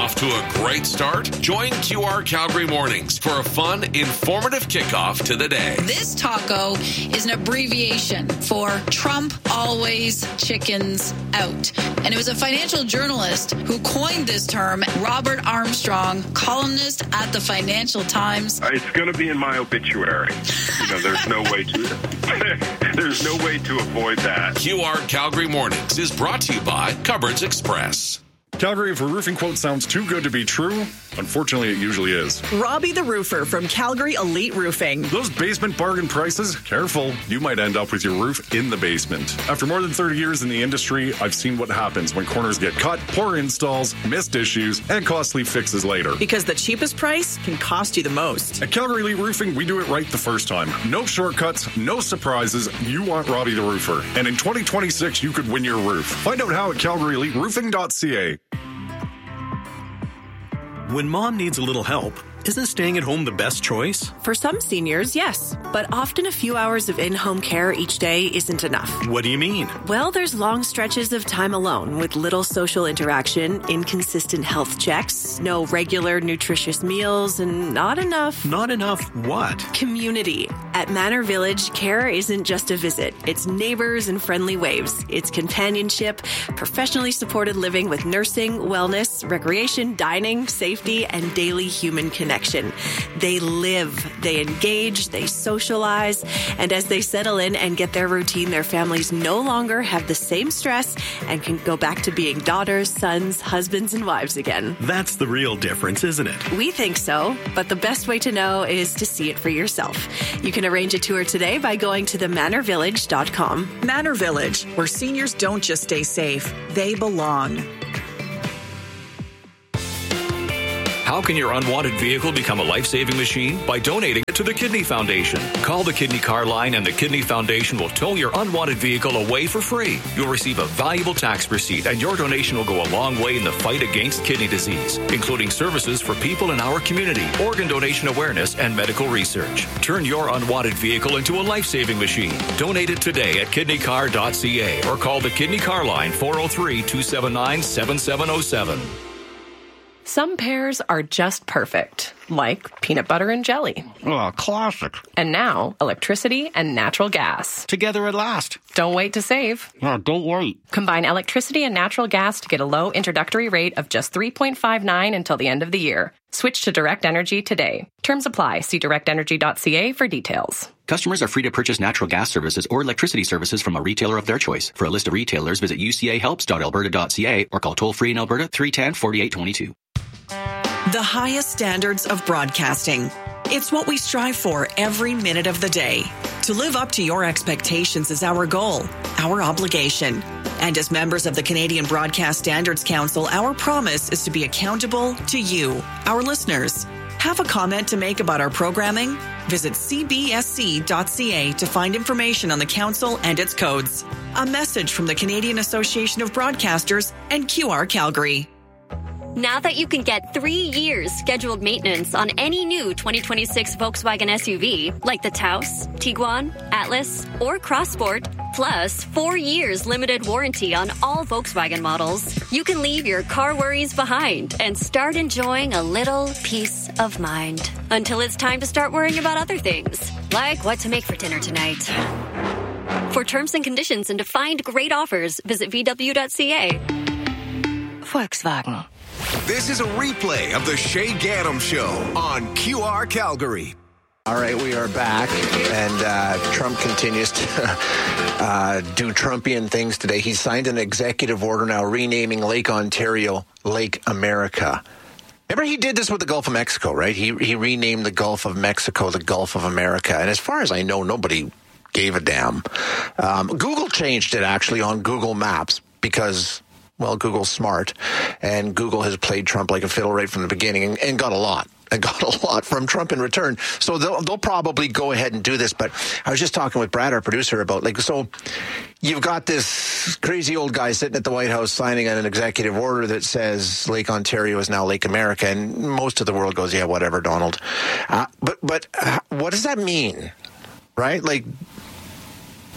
off to a great start? Join QR Calgary Mornings for a fun, informative kickoff to the day. This taco is an abbreviation for Trump always chickens out. And it was a financial journalist who coined this term, Robert Armstrong, columnist at the Financial Times. It's going to be in my obituary. There's no way to avoid that. QR Calgary Mornings is brought to you by Cupboards Express. Calgary, if a roofing quote sounds too good to be true, unfortunately it usually is. Robbie the Roofer from Calgary Elite Roofing. Those basement bargain prices? Careful, you might end up with your roof in the basement. After more than 30 years in the industry, I've seen what happens when corners get cut, poor installs, missed issues, and costly fixes later. Because the cheapest price can cost you the most. At Calgary Elite Roofing, we do it right the first time. No shortcuts, no surprises. You want Robbie the Roofer. And in 2026, you could win your roof. Find out how at calgaryeliteroofing.ca. When mom needs a little help, isn't staying at home the best choice? For some seniors, yes. But often a few hours of in-home care each day isn't enough. What do you mean? Well, there's long stretches of time alone with little social interaction, inconsistent health checks, no regular nutritious meals, and not enough... Not enough what? Community. At Manor Village, care isn't just a visit. It's neighbors and friendly waves. It's companionship, professionally supported living with nursing, wellness, recreation, dining, safety, and daily human connection. They live, they engage, they socialize, and as they settle in and get their routine, their families no longer have the same stress and can go back to being daughters, sons, husbands, and wives again. That's the real difference, isn't it? We think so, but the best way to know is to see it for yourself. You can arrange a tour today by going to themanorvillage.com. Manor Village, where seniors don't just stay safe, they belong. How can your unwanted vehicle become a life-saving machine? By donating it to the Kidney Foundation. Call the Kidney Car Line and the Kidney Foundation will tow your unwanted vehicle away for free. You'll receive a valuable tax receipt and your donation will go a long way in the fight against kidney disease, including services for people in our community, organ donation awareness, and medical research. Turn your unwanted vehicle into a life-saving machine. Donate it today at kidneycar.ca or call the Kidney Car Line 403-279-7707. Some pairs are just perfect, like peanut butter and jelly. Oh, classic. And now, electricity and natural gas. Together at last. Don't wait to save. No, don't wait. Combine electricity and natural gas to get a low introductory rate of just $3.59 until the end of the year. Switch to Direct Energy today. Terms apply. See directenergy.ca for details. Customers are free to purchase natural gas services or electricity services from a retailer of their choice. For a list of retailers, visit ucahelps.alberta.ca or call toll-free in Alberta 310-4822. The highest standards of broadcasting. It's what we strive for every minute of the day. To live up to your expectations is our goal, our obligation. And as members of the Canadian Broadcast Standards Council, our promise is to be accountable to you, our listeners. Have a comment to make about our programming? Visit cbsc.ca to find information on the council and its codes. A message from the Canadian Association of Broadcasters and QR Calgary. Now that you can get 3 years scheduled maintenance on any new 2026 Volkswagen SUV, like the Taos, Tiguan, Atlas, or Crossport, plus 4 years limited warranty on all Volkswagen models, you can leave your car worries behind and start enjoying a little peace of mind. Until it's time to start worrying about other things, like what to make for dinner tonight. For terms and conditions and to find great offers, visit VW.ca. Volkswagen. This is a replay of the Shay Gaddam Show on QR Calgary. All right, we are back, and Trump continues to do Trumpian things today. He signed an executive order now renaming Lake Ontario Lake America. Remember, he did this with the Gulf of Mexico, right? He renamed the Gulf of Mexico the Gulf of America. And as far as I know, nobody gave a damn. Google changed it, actually, on Google Maps because... well, Google's smart, and Google has played Trump like a fiddle right from the beginning and got a lot. And got a lot from Trump in return. So they'll probably go ahead and do this. But I was just talking with Brad, our producer, about so you've got this crazy old guy sitting at the White House signing an executive order that says Lake Ontario is now Lake America. And most of the world goes, yeah, whatever, Donald. But what does that mean? Right?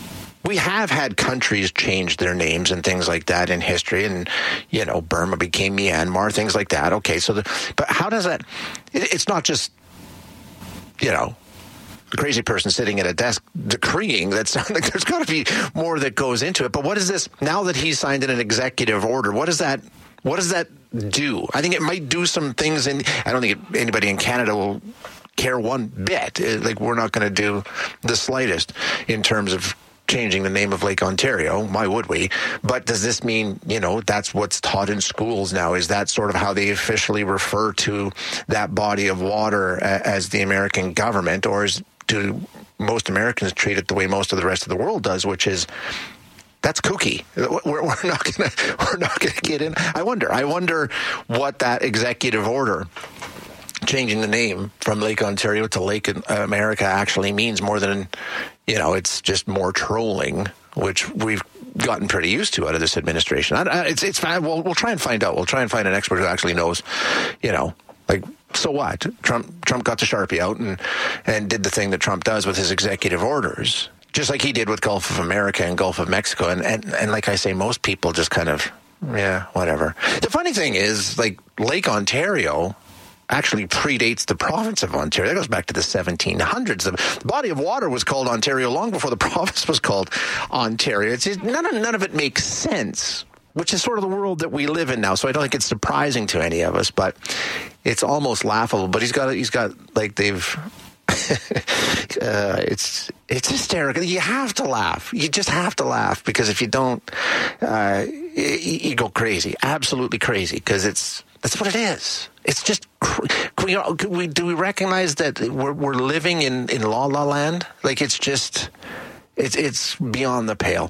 we have had countries change their names and things like that in history, and Burma became Myanmar, things like that. Okay, but how does that? It's not just a crazy person sitting at a desk decreeing. That like there's got to be more that goes into it. But what is this? Now that he's signed an executive order, what does that do? I think it might do some things, and I don't think anybody in Canada will care one bit. Like, we're not going to do the slightest in terms of changing the name of Lake Ontario. Why would we? But does this mean, that's what's taught in schools now? Is that sort of how they officially refer to that body of water as the American government? Or do most Americans treat it the way most of the rest of the world does, which is, that's kooky. We're not gonna get in. I wonder what that executive order changing the name from Lake Ontario to Lake America actually means, more than, it's just more trolling, which we've gotten pretty used to out of this administration. It's fine. We'll try and find out. We'll try and find an expert who actually knows, so what? Trump got the Sharpie out and did the thing that Trump does with his executive orders, just like he did with Gulf of America and Gulf of Mexico. And like I say, most people just kind of, whatever. The funny thing is, like, Lake Ontario actually predates the province of Ontario. That goes back to the 1700s. The body of water was called Ontario long before the province was called Ontario. None of it makes sense, which is sort of the world that we live in now. So I don't think it's surprising to any of us, but it's almost laughable. But he's got like they've. It's hysterical. You have to laugh. You just have to laugh, because if you don't, you go crazy, absolutely crazy, because that's what it is. It's just, do we recognize that we're living in La La Land? Like, it's just, it's beyond the pale.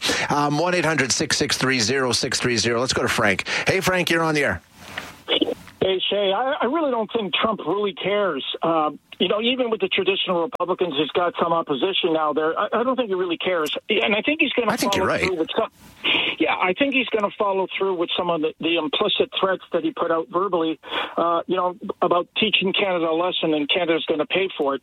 1-800-663-0630. Let's go to Frank. Hey, Frank, you're on the air. Hey, Shay, I really don't think Trump really cares. Even with the traditional Republicans, he's got some opposition now there. I don't think he really cares. And I think he's going to follow through with some. Yeah, I think he's going to follow through with some of the implicit threats that he put out verbally, about teaching Canada a lesson, and Canada's going to pay for it.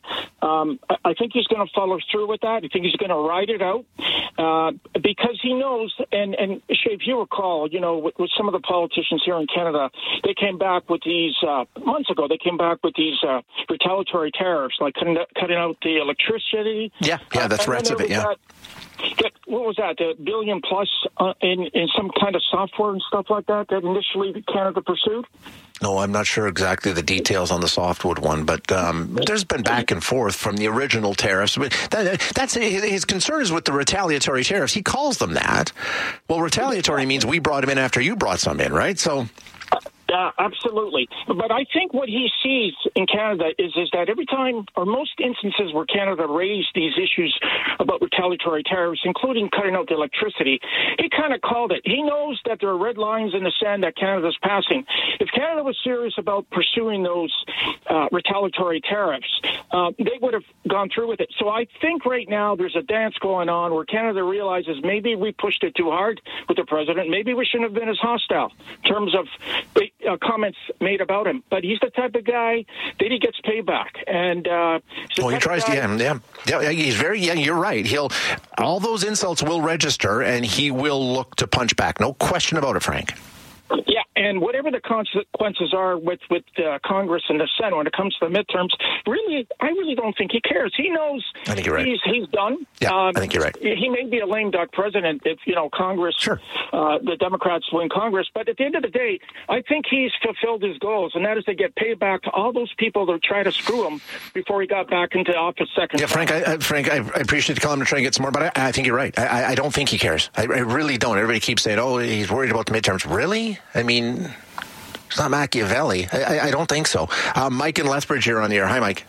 I think he's going to follow through with that. I think he's going to ride it out because he knows, and Shay, if you recall, with some of the politicians here in Canada, they came back with these, months ago, these retaliatory tariffs, like cutting out the electricity. Yeah, the threats of it, yeah. What was that? $1 billion plus in some kind of software and stuff like that initially Canada pursued? No, I'm not sure exactly the details on the softwood one, but there's been back and forth from the original tariffs. That's his concern is with the retaliatory tariffs. He calls them that. Well, retaliatory means we brought them in after you brought some in, right? So. Absolutely. But I think what he sees in Canada is that every time, or most instances where Canada raised these issues about retaliatory tariffs, including cutting out the electricity, he kind of called it. He knows that there are red lines in the sand that Canada's passing. If Canada was serious about pursuing those retaliatory tariffs, they would have gone through with it. So I think right now there's a dance going on where Canada realizes maybe we pushed it too hard with the president. Maybe we shouldn't have been as hostile in terms of comments made about him, but he's the type of guy that he gets payback, and he tries to. Yeah, he's very. Yeah, you're right. All those insults will register, and he will look to punch back. No question about it, Frank. Yeah, and whatever the consequences are with Congress and the Senate when it comes to the midterms, I really don't think he cares. He knows. I think you're right. He's done. Yeah, I think you're right. He may be a lame duck president if Congress, the Democrats win Congress, but at the end of the day, I think he's fulfilled his goals, and that is to get payback to all those people that try to screw him before he got back into office second. Yeah, Frank, I appreciate the call. I'm going to try and get some more, but I think you're right. I don't think he cares. I really don't. Everybody keeps saying, "Oh, he's worried about the midterms." Really? I mean, it's not Machiavelli. I don't think so. Mike in Lethbridge here on the air. Hi, Mike.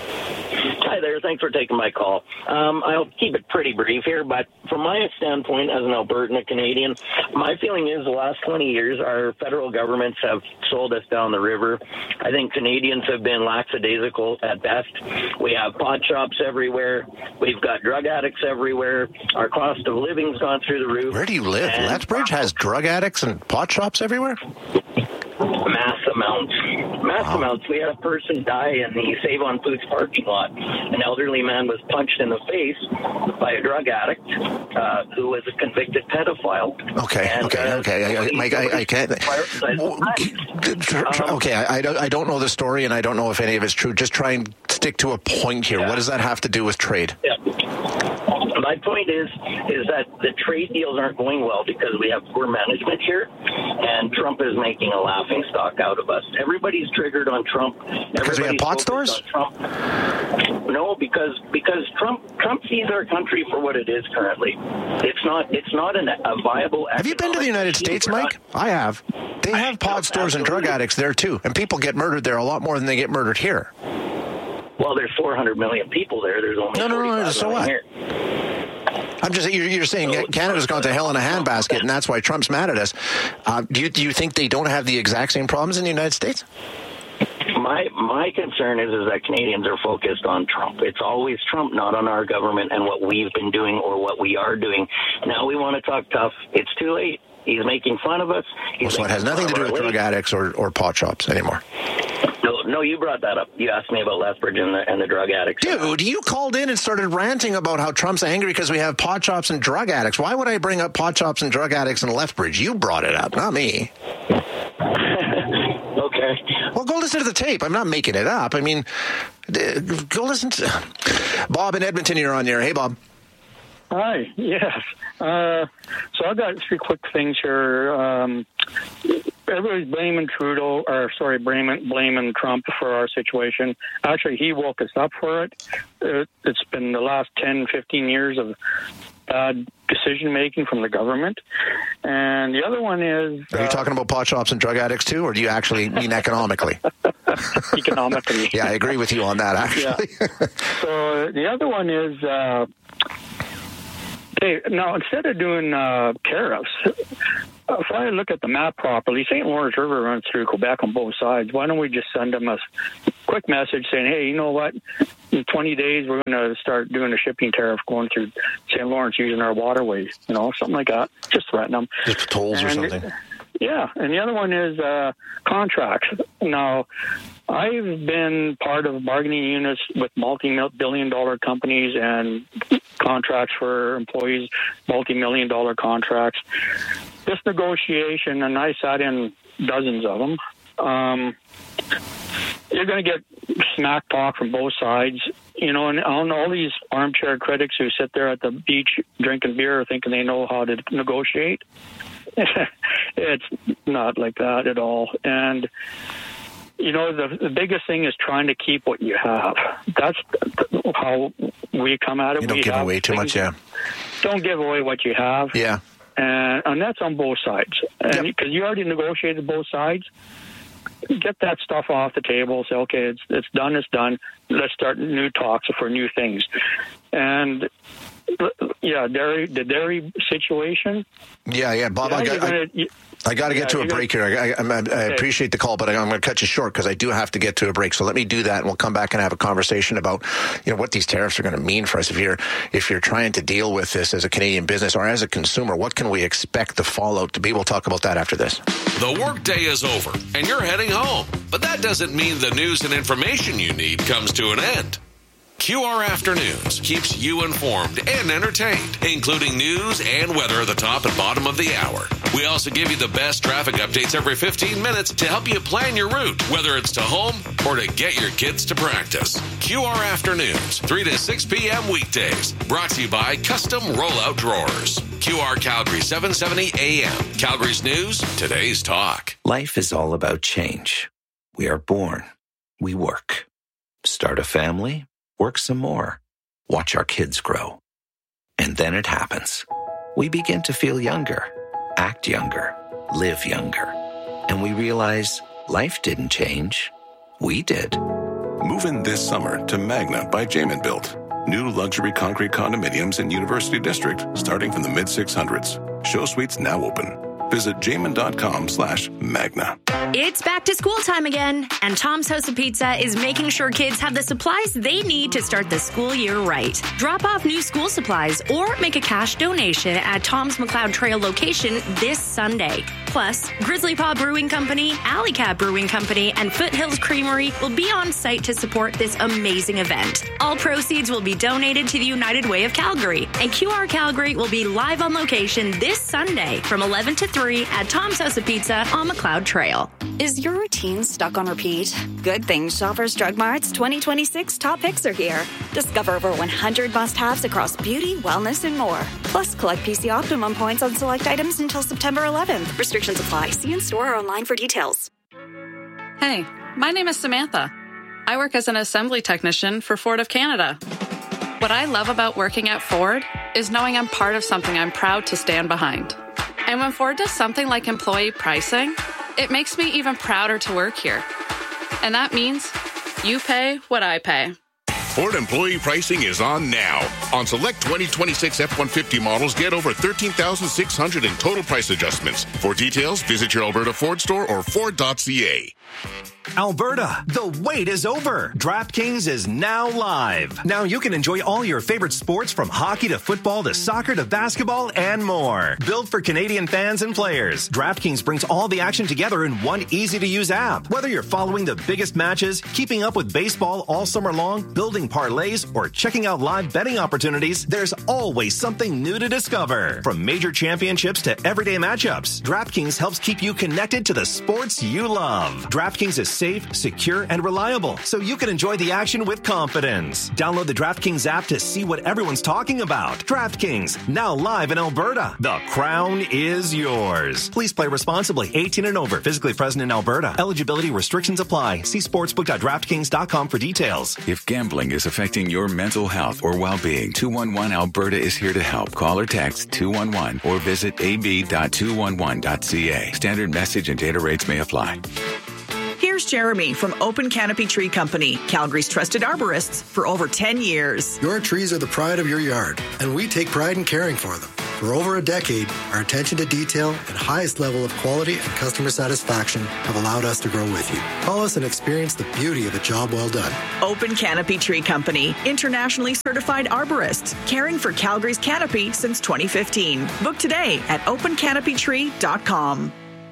Hi there. Thanks for taking my call. I'll keep it pretty brief here, but from my standpoint as an Albertan, a Canadian, my feeling is the last 20 years our federal governments have sold us down the river. I think Canadians have been lackadaisical at best. We have pot shops everywhere. We've got drug addicts everywhere. Our cost of living's gone through the roof. Where do you live? Lethbridge has drug addicts and pot shops everywhere? Mass amounts. Amounts. We had a person die in the Save on Foods parking lot. An elderly man was punched in the face by a drug addict who was a convicted pedophile. Okay. Mike, I can't. Okay, I don't know the story, and I don't know if any of it's true. Just try and stick to a point here. What does that have to do with trade? Yeah. My point is that the trade deals aren't going well because we have poor management here, and Trump is making a laughing stock out of us. Everybody's triggered on Trump. Because we have pot stores? No, because Trump sees our country for what it is currently. It's not a viable. Have you been to the United States, Mike? I have. They have pot stores and drug addicts there too, and people get murdered there a lot more than they get murdered here. Well, there's 400 million people there. There's only no. So what? Here. I'm just you're saying Canada's gone to hell in a handbasket, and that's why Trump's mad at us. Do you think they don't have the exact same problems in the United States? My concern is that Canadians are focused on Trump. It's always Trump, not on our government and what we've been doing or what we are doing. Now we want to talk tough. It's too late. He's making fun of us. So it has nothing to do with drug addicts or pot shops anymore. No, you brought that up. You asked me about Lethbridge and the drug addicts. Dude, you called in and started ranting about how Trump's angry because we have pot shops and drug addicts. Why would I bring up pot shops and drug addicts in Lethbridge? You brought it up, not me. Okay. Well, go listen to the tape. I'm not making it up. I mean, go listen to... Bob in Edmonton, you're on there. Hey, Bob. Hi, yes. So I've got three quick things here. Everybody's blaming blaming Trump for our situation. Actually, he woke us up for it. It's been the last 10, 15 years of bad decision-making from the government. And the other one is... Are you talking about pot shops and drug addicts too, or do you actually mean economically? Economically. Yeah, I agree with you on that, actually. Yeah. So the other one is... now, instead of doing tariffs, if I look at the map properly, St. Lawrence River runs through Quebec on both sides. Why don't we just send them a quick message saying, hey, you know what? In 20 days, we're going to start doing a shipping tariff going through St. Lawrence using our waterways, something like that. Just threaten them. Just tolls or something. Yeah, and the other one is contracts. Now, I've been part of bargaining units with multi-billion-dollar companies and contracts for employees, multi-million-dollar contracts. This negotiation, and I sat in dozens of them, you're going to get smack talk from both sides. And on all these armchair critics who sit there at the beach drinking beer thinking they know how to negotiate. It's not like that at all. And, the biggest thing is trying to keep what you have. That's how we come at it. You don't give away too much, yeah. Don't give away what you have. Yeah. And that's on both sides. And because you already negotiated both sides, get that stuff off the table. Say, okay, it's done. It's done. Let's start new talks for new things. And the dairy situation. Yeah, Bob. I got to get to a break here. I appreciate the call, but I'm going to cut you short because I do have to get to a break. So let me do that, and we'll come back and have a conversation about what these tariffs are going to mean for us. If you're trying to deal with this as a Canadian business or as a consumer, what can we expect the fallout to be? We'll talk about that after this. The workday is over, and you're heading home. But that doesn't mean the news and information you need comes to an end. QR Afternoons keeps you informed and entertained, including news and weather at the top and bottom of the hour. We also give you the best traffic updates every 15 minutes to help you plan your route, whether it's to home or to get your kids to practice. QR Afternoons, 3 to 6 p.m. weekdays. Brought to you by Custom Rollout Drawers. QR Calgary, 770 AM. Calgary's news, today's talk. Life is all about change. We are born. We work. Start a family. Work some more, watch our kids grow. And then it happens. We begin to feel younger, act younger, live younger. And we realize life didn't change. We did. Move in this summer to Magna by Jamin Built. New luxury concrete condominiums in University District starting from the mid-600s. Show suites now open. Visit jamin.com/Magna. It's back to school time again, and Tom's House of Pizza is making sure kids have the supplies they need to start the school year right. Drop off new school supplies or make a cash donation at Tom's McLeod Trail location this Sunday. Plus, Grizzly Paw Brewing Company, Alley Cat Brewing Company, and Foothills Creamery will be on site to support this amazing event. All proceeds will be donated to the United Way of Calgary, and QR Calgary will be live on location this Sunday from 11 to 3 at Tom's House of Pizza on McLeod Trail. Is your routine stuck on repeat? Good thing Shoppers Drug Mart's 2026 top picks are here. Discover over 100 must-haves across beauty, wellness, and more. Plus, collect PC Optimum points on select items until September 11th. Restrictions apply. See in-store or online for details. Hey, my name is Samantha. I work as an assembly technician for Ford of Canada. What I love about working at Ford is knowing I'm part of something I'm proud to stand behind. And when Ford does something like employee pricing, it makes me even prouder to work here. And that means you pay what I pay. Ford employee pricing is on now. On select 2026 F-150 models, get over $13,600 in total price adjustments. For details, visit your Alberta Ford store or Ford.ca. Alberta, the wait is over. DraftKings is now live. Now you can enjoy all your favorite sports from hockey to football to soccer to basketball and more. Built for Canadian fans and players, DraftKings brings all the action together in one easy-to-use app. Whether you're following the biggest matches, keeping up with baseball all summer long, building parlays, or checking out live betting opportunities, there's always something new to discover. From major championships to everyday matchups, DraftKings helps keep you connected to the sports you love. DraftKings is safe, secure, and reliable, so you can enjoy the action with confidence. Download the DraftKings app to see what everyone's talking about. DraftKings, now live in Alberta. The crown is yours. Please play responsibly. 18 and over. Physically present in Alberta. Eligibility restrictions apply. See sportsbook.draftkings.com for details. If gambling is affecting your mental health or well-being, 211 Alberta is here to help. Call or text 211 or visit ab.211.ca. Standard message and data rates may apply. Here's Jeremy from Open Canopy Tree Company, Calgary's trusted arborists for over 10 years. Your trees are the pride of your yard, and we take pride in caring for them. For over a decade, our attention to detail and highest level of quality and customer satisfaction have allowed us to grow with you. Call us and experience the beauty of a job well done. Open Canopy Tree Company, internationally certified arborists, caring for Calgary's canopy since 2015. Book today at opencanopytree.com.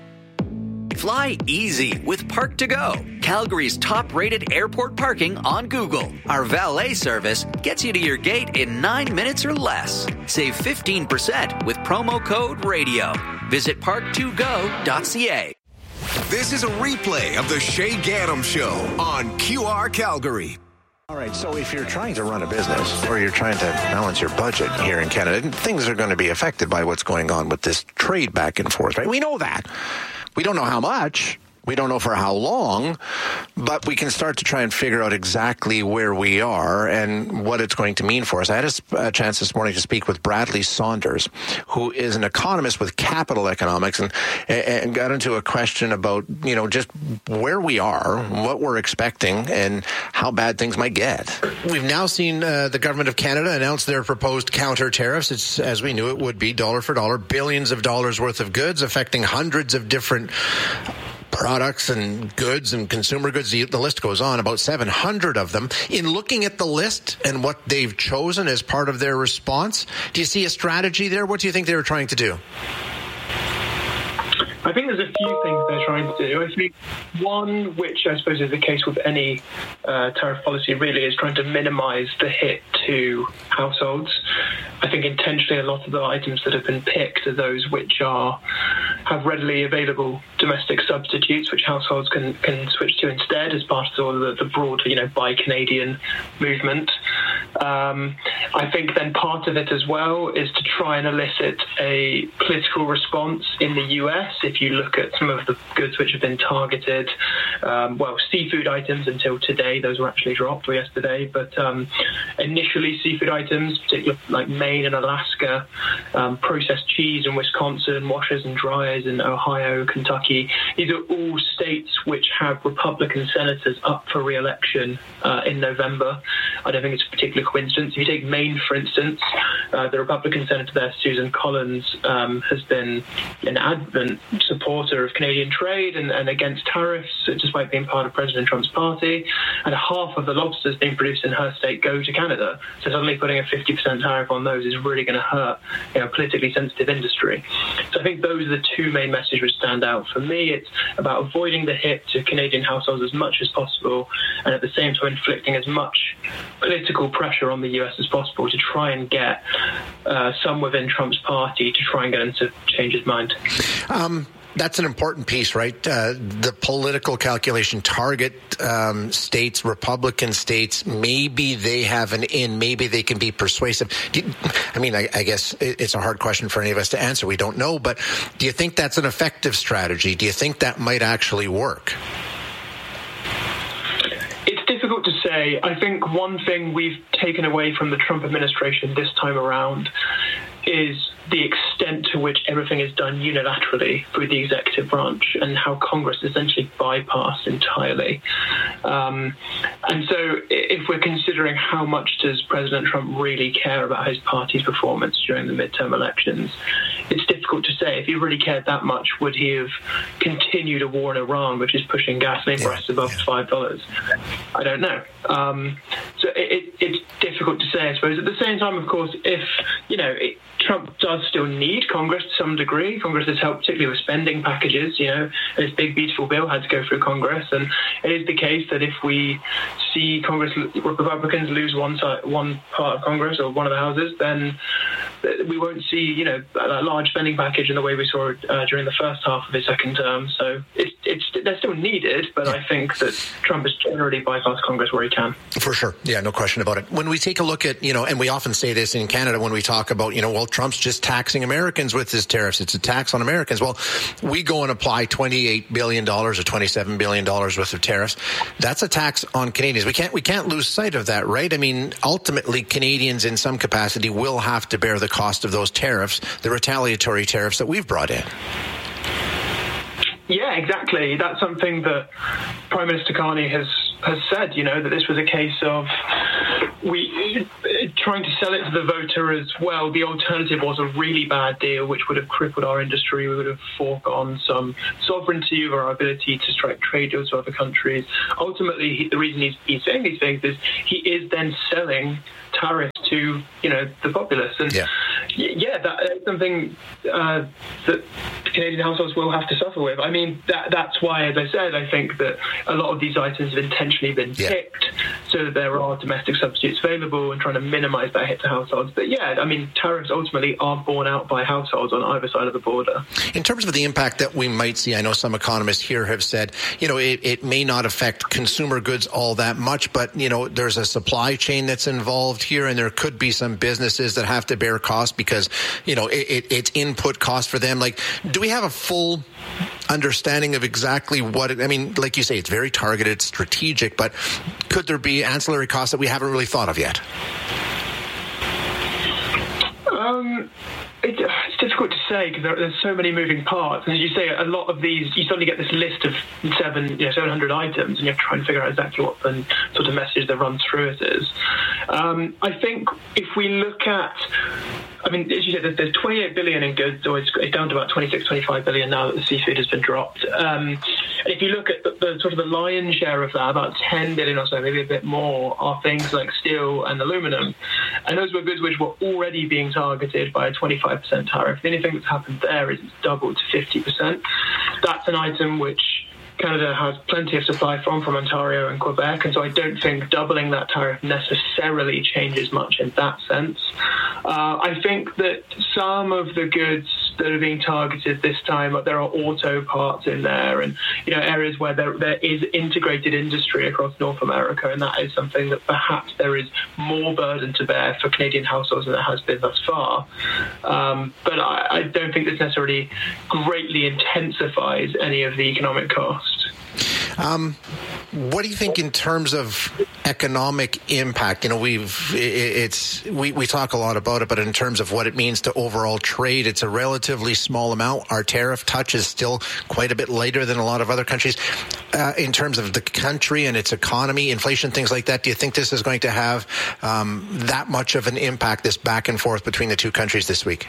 Fly easy with Park to Go, Calgary's top-rated airport parking on Google. Our valet service gets you to your gate in 9 minutes or less. Save 15% with promo code RADIO. Visit park2go.ca. This is a replay of the Shay Gaddam Show on QR Calgary. All right, so if you're trying to run a business or you're trying to balance your budget here in Canada, things are going to be affected by what's going on with this trade back and forth, right? We know that. We don't know how much. We don't know for how long, but we can start to try and figure out exactly where we are and what it's going to mean for us. I had a chance this morning to speak with Bradley Saunders, who is an economist with Capital Economics, and got into a question about, just where we are, what we're expecting, and how bad things might get. We've now seen the government of Canada announce their proposed counter tariffs. It's, as we knew it would be, dollar for dollar, billions of dollars worth of goods affecting hundreds of different products and goods and consumer goods. The list goes on, about 700 of them. In looking at the list and what they've chosen as part of their response, do you see a strategy there? What do you think they were trying to do? I think there's a few things they're trying to do. I think one, which I suppose is the case with any tariff policy really, is trying to minimise the hit to households. I think intentionally a lot of the items that have been picked are those which have readily available domestic substitutes, which households can switch to instead as part of the broader, Buy Canadian movement. I think then part of it as well is to try and elicit a political response in the US. If you look at some of the goods which have been targeted, seafood items until today, those were actually dropped, or yesterday, but initially seafood items, particularly like Maine and Alaska, processed cheese in Wisconsin, washers and dryers in Ohio, Kentucky. These are all states which have Republican senators up for re-election in November. I don't think it's a particular coincidence. If you take Maine, for instance, The Republican senator there, Susan Collins, has been an adamant supporter of Canadian trade and against tariffs, despite being part of President Trump's party. And half of the lobsters being produced in her state go to Canada. So suddenly putting a 50% tariff on those is really going to hurt, politically sensitive industry. So I think those are the two main messages which stand out. For me, it's about avoiding the hit to Canadian households as much as possible, and at the same time inflicting as much political pressure on the US as possible to try and get some within Trump's party to try and get him to change his mind. That's an important piece, right? The political calculation target states, Republican states, maybe they have an in, maybe they can be persuasive. I guess it's a hard question for any of us to answer. We don't know, but do you think that's an effective strategy? Do you think that might actually work? It's difficult to say. I think one thing we've taken away from the Trump administration this time around is the extent to which everything is done unilaterally through the executive branch and how Congress is essentially bypassed entirely. And so if we're considering how much does President Trump really care about his party's performance during the midterm elections, it's difficult to say. If he really cared that much, would he have continued a war in Iran, which is pushing gasoline prices above $5? I don't know. So it's difficult to say, I suppose. At the same time, of course, if, Trump does still need Congress to some degree. Congress has helped, particularly with spending packages. His big, beautiful bill had to go through Congress. And it is the case that if we see Republicans lose one part of Congress or one of the houses, then we won't see, a large spending package in the way we saw during the first half of his second term. So they're still needed, but I think that Trump has generally bypassed Congress where he can. For sure. Yeah, no question about it. When we take a look at, and we often say this in Canada when we talk about, Trump's just taxing Americans with his tariffs. It's a tax on Americans. Well, we go and apply $28 billion or $27 billion worth of tariffs. That's a tax on Canadians. We can't lose sight of that, right? I mean, ultimately, Canadians in some capacity will have to bear the cost of those tariffs, the retaliatory tariffs that we've brought in. Yeah, exactly. That's something that Prime Minister Carney has said, that this was a case of trying to sell it to the voter as well. The alternative was a really bad deal, which would have crippled our industry. We would have foregone some sovereignty over our ability to strike trade deals with other countries. Ultimately, the reason he's saying these things is he is then selling tariffs to, the populace. And that's something that Canadian households will have to suffer with. I mean, that's why, as I said, I think that a lot of these items have intentionally been picked so that there are domestic substitutes available and trying to minimize that hit to households. But tariffs ultimately are borne out by households on either side of the border. In terms of the impact that we might see, I know some economists here have said, it may not affect consumer goods all that much, but, there's a supply chain that's involved here, and there could be some businesses that have to bear costs because, it's input cost for them. Like, do we have a full understanding of exactly what like you say, it's very targeted, strategic, but could there be ancillary costs that we haven't really thought of yet? It's difficult to say because there's so many moving parts. And as you say, a lot of these, you suddenly get this list of 700 items, and you have to try and figure out exactly what the sort of message that runs through it is. I think if we look at, as you said, there's 28 billion in goods, or it's down to about 26-25 billion now that the seafood has been dropped. And if you look at the sort of the lion's share of that, about 10 billion or so, maybe a bit more, are things like steel and aluminum. And those were goods which were already being targeted by a 25% tariff. The only thing that's happened there is it's doubled to 50%. That's an item which Canada has plenty of supply from Ontario and Quebec, and so I don't think doubling that tariff necessarily changes much in that sense. I think that some of the goods that are being targeted this time, there are auto parts in there, and areas where there is integrated industry across North America, and that is something that perhaps there is more burden to bear for Canadian households than there has been thus far. But I don't think this necessarily greatly intensifies any of the economic cost. What do you think in terms of economic impact? You know, we talk a lot about it, but in terms of what it means to overall trade, it's a relatively small amount. Our tariff touch is still quite a bit lighter than a lot of other countries. In terms of the country and its economy, inflation, things like that, do you think this is going to have that much of an impact, this back and forth between the two countries this week?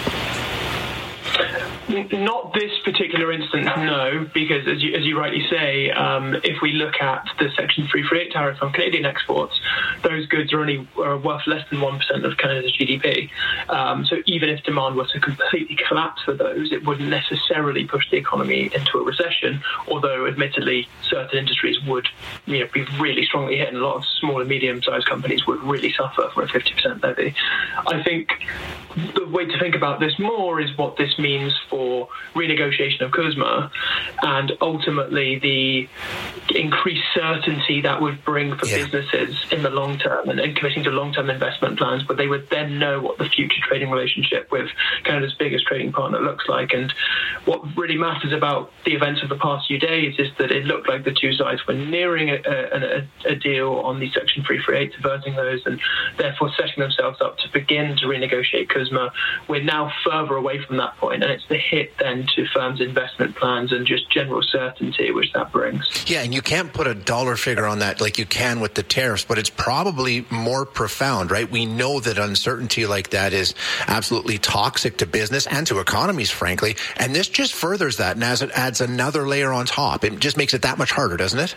Not this particular instance, no, because as you rightly say, if we look at the Section 338 tariff on Canadian exports, those goods are worth less than 1% of Canada's GDP. So even if demand were to completely collapse for those, it wouldn't necessarily push the economy into a recession, although admittedly certain industries would be really strongly hit, and a lot of small and medium-sized companies would really suffer for a 50% levy. I think the way to think about this more is what this means for renegotiation of CUSMA and ultimately the increased certainty that would bring for businesses in the long term and committing to long-term investment plans, but they would then know what the future trading relationship with Canada's biggest trading partner looks like. And what really matters about the events of the past few days is that it looked like the two sides were nearing a deal on the Section 338, diverting those, and therefore setting themselves up to begin to renegotiate CUSMA. We're now further away from that point, and it's the hit then to firms' investment plans and just general certainty which that brings. Yeah, and you can't put a dollar figure on that like you can with the tariffs, but it's probably more profound, right? We know that uncertainty like that is absolutely toxic to business and to economies, frankly, and this just furthers that, and as it adds another layer on top, it just makes it that much harder, doesn't it?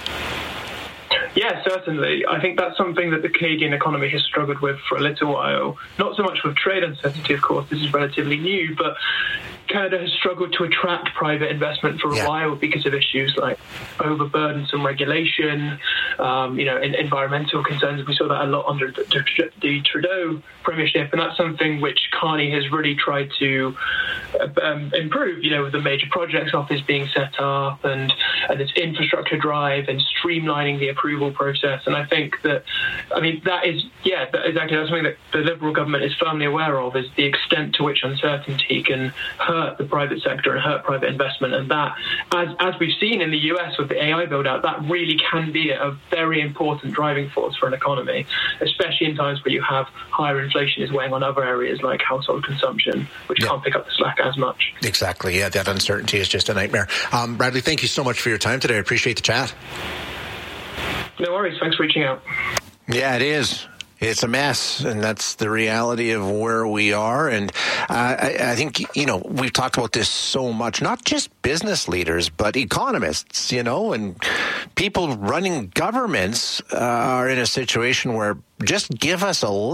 Yeah, certainly. I think that's something that the Canadian economy has struggled with for a little while. Not so much with trade uncertainty, of course, this is relatively new, but Canada has struggled to attract private investment for a while because of issues like overburdensome regulation, environmental concerns. We saw that a lot under the Trudeau premiership, and that's something which Carney has really tried to improve, with the major projects office being set up and its infrastructure drive and streamlining the approval process. And I think that is something that the Liberal government is firmly aware of, is the extent to which uncertainty can hurt the private sector and hurt private investment. And that, as we've seen in the US with the AI build-out, that really can be a very important driving force for an economy, especially in times where you have higher inflation is weighing on other areas like household consumption, which can't pick up the slack as much. Exactly. Yeah, that uncertainty is just a nightmare. Bradley, thank you so much for your time today. I appreciate the chat. No worries. Thanks for reaching out. Yeah, it is. It's a mess, and that's the reality of where we are. And I think, we've talked about this so much, not just business leaders, but economists, and people running governments are in a situation where just give us a